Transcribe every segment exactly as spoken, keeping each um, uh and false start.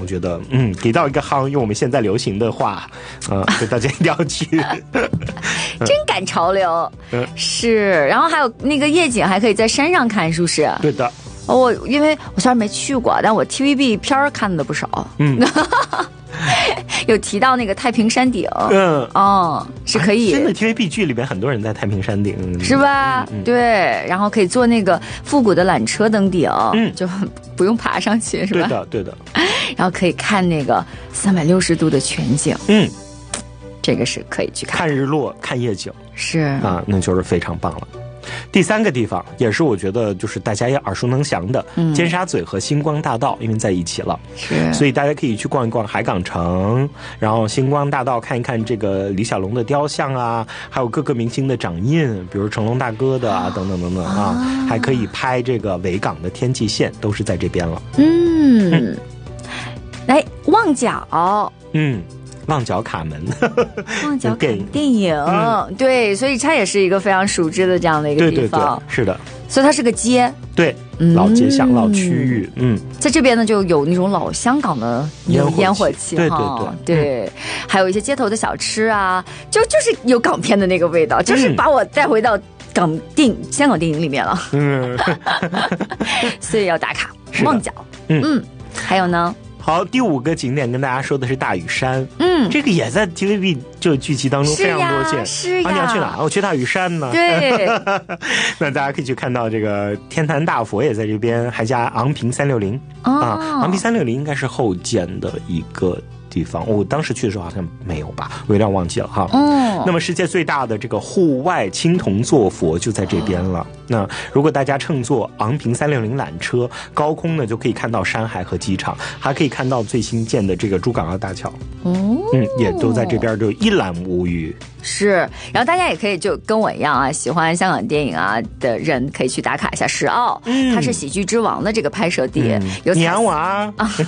我觉得嗯，给到一个夯，用我们现在流行的话，呃，所以大家一定要去。 真赶潮流，嗯，是。然后还有那个夜景，还可以在山上看，是不是？ 对的。 我因为我虽然没去过，但我 T V B 片儿看的不少。嗯。有提到那个太平山顶，嗯，哦，是可以。 真的 T V B 剧里边很多人在太平山顶， 是吧？嗯嗯、对，然后可以坐那个复古的缆车登顶，嗯，就不用爬上去，是吧？ 对的，对的。 然后可以看那个三百六十度的全景，嗯，这个是可以去看。 看日落，看夜景， 是啊，那就是非常棒了。第三个地方也是我觉得就是大家也耳熟能详的，嗯、尖沙咀和星光大道，因为在一起了， 是， 所以大家可以去逛一逛海港城，然后星光大道看一看这个李小龙的雕像啊，还有各个明星的掌印，比如成龙大哥的啊，等等等等啊，啊还可以拍这个维港的天际线，都是在这边了。 嗯，嗯来旺角， 嗯。旺角卡门， 旺角电影，嗯、对，所以它也是一个非常熟知的这样的一个地方， 对对对，是的， 所以它是个街， 对，老街巷、嗯、老区域，嗯， 在这边呢就有那种老香港的烟火气， 对对对对、嗯，还有一些街头的小吃啊，就就是有港片的那个味道，就是把我带回到港电影、香港电影里面了，嗯，所以要打卡旺角，嗯嗯，还有呢。 好，第五个景点跟大家说的是大屿山，嗯，这个也在 T V B 这个剧集当中非常多见。 是呀， 啊，你要去哪？我去大屿山呢。 对， 那大家可以去看到这个天坛大佛也在这边，还加昂坪三六零啊，昂坪三六零应该是后建的一个地方，我当时去的时候好像没有吧，我有点忘记了哈。嗯，那么世界最大的这个户外青铜坐佛就在这边了。哦、那如果大家乘坐昂坪三六零缆车，高空呢就可以看到山海和机场，还可以看到最新建的这个珠港澳大桥。哦，嗯，也都在这边就一览无余。 是，然后大家也可以就跟我一样啊，喜欢香港电影啊的人可以去打卡一下石澳，嗯、它是喜剧之王的这个拍摄地，嗯、有娘娃啊， 真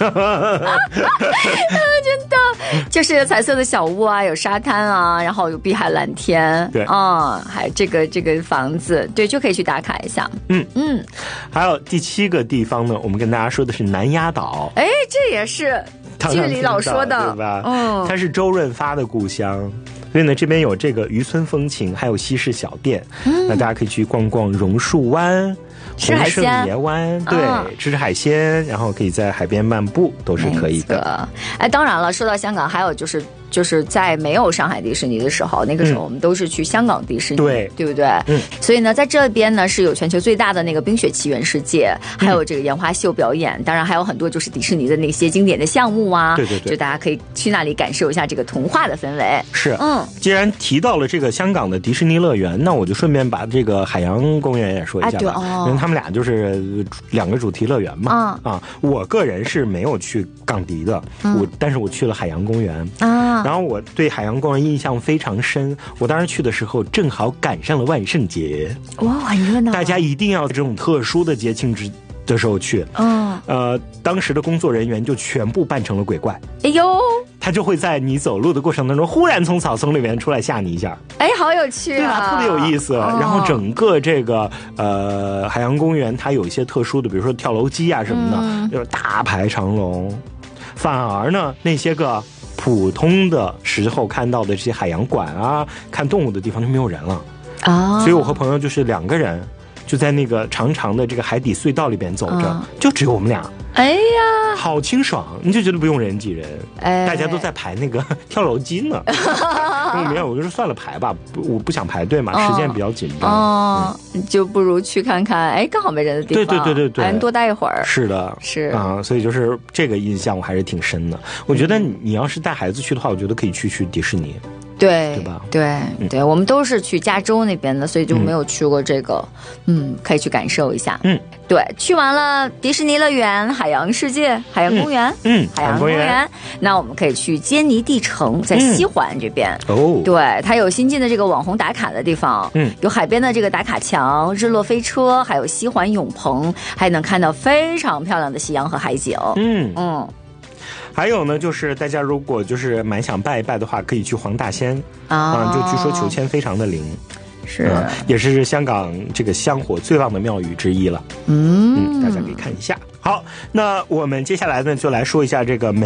的就是有彩色的小屋啊，有沙滩啊，然后有碧海蓝天， 对啊、嗯，还这个这个房子，对，就可以去打卡一下。 嗯嗯，还有第七个地方呢，我们跟大家说的是南丫岛， 哎，这也是剧里老说的， 对吧？嗯，它是周润发的故乡。所以呢，这边有这个渔村风情，还有西式小店，嗯、那大家可以去逛逛榕树湾、 吃海鲜、 洪圣爷湾，对，哦、吃吃海鲜，然后可以在海边漫步，都是可以的。 哎，当然了，说到香港，还有就是就是在没有上海迪士尼的时候，那个时候我们都是去香港迪士尼， 对、嗯、 对不对？嗯。所以呢，在这边呢是有全球最大的那个冰雪奇缘世界，还有这个烟花秀表演，嗯、当然还有很多就是迪士尼的那些经典的项目啊， 对对对， 就大家可以去那里感受一下这个童话的氛围。 是，嗯。既然提到了这个香港的迪士尼乐园，那我就顺便把这个海洋公园也说一下吧， 啊哦、 因为他们俩就是两个主题乐园嘛。嗯、啊，我个人是没有去港迪的，嗯、我但是我去了海洋公园啊。然后我对海洋公园印象非常深，我当时去的时候正好赶上了万圣节， 哇，很热闹。 大家一定要这种特殊的节庆之的时候去。嗯，呃，当时的工作人员就全部扮成了鬼怪。 哎呦！ 他就会在你走路的过程当中，忽然从草丛里面出来吓你一下。 哎，好有趣啊！ 对吧？特别有意思。哦、然后整个这个呃海洋公园，它有一些特殊的，比如说跳楼机啊什么的，嗯、就是大排长龙。反而呢，那些个普通的时候看到的这些海洋馆啊、看动物的地方就没有人了啊。所以我和朋友就是两个人，就在那个长长的这个海底隧道里边走着，嗯、就只有我们俩。 哎呀， 好清爽，你就觉得不用人挤人，哎，大家都在排那个跳楼机呢。我没有，我就说算了，排吧，我不想排队嘛，哦、时间比较紧张， 哦，嗯、就不如去看看，哎，刚好没人的地方， 对对对对对， 还能多待一会儿。 是的， 是啊、嗯，所以就是这个印象我还是挺深的。我觉得你你要是带孩子去的话，我觉得可以去去迪士尼。 对， 对吧？ 对、嗯、对，我们都是去加州那边的，所以就没有去过这个，嗯，嗯可以去感受一下。嗯，对，去完了迪士尼乐园、海洋世界、海洋公园，嗯，嗯海洋公园，那我们可以去坚尼地城，在西环这边。嗯、哦，对，它有新进的这个网红打卡的地方，嗯，有海边的这个打卡墙、日落飞车，还有西环泳棚，还能看到非常漂亮的夕阳和海景。嗯嗯。 还有呢，就是大家如果就是蛮想拜一拜的话，可以去黄大仙啊、哦，就据说求签非常的灵， 是、 嗯，也是香港这个香火最旺的庙宇之一了。嗯嗯，大家可以看一下。好，那我们接下来呢，就来说一下这个。